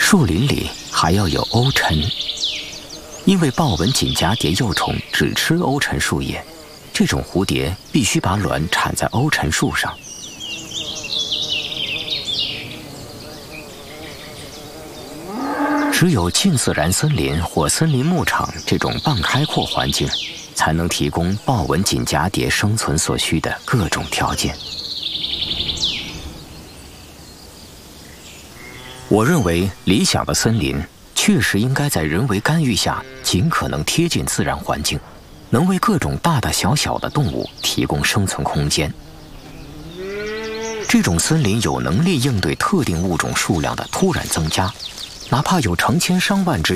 树林里还要有欧尘，因为豹纹锦蛱蝶幼虫只吃欧尘树叶，这种蝴蝶必须把卵产在欧尘树上。只有近自然森林或森林牧场这种半开阔环境，才能提供豹纹锦蛱蝶生存所需的各种条件。我认为理想的森林确实应该在人为干预下尽可能贴近自然环境，能为各种大大小小的动物提供生存空间。这种森林有能力应对特定物种数量的突然增加，哪怕有成千上万只